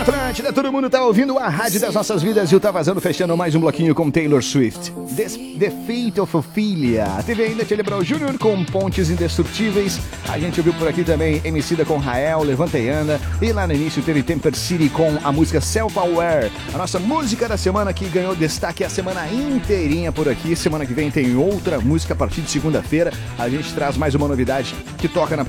Atlântida, todo mundo tá ouvindo a Rádio das Nossas Vidas e o Tá Vazando fechando mais um bloquinho com Taylor Swift. The Fate of Ophelia. Teve ainda Charlie Brown Jr. com Pontes Indestrutíveis. A gente ouviu por aqui também Emicida com Rael, Levanta e Anda. E lá no início teve Temper City com a música Self-Aware. A nossa música da semana que ganhou destaque a semana inteirinha por aqui. Semana que vem tem outra música a partir de segunda-feira. A gente traz mais uma novidade que toca na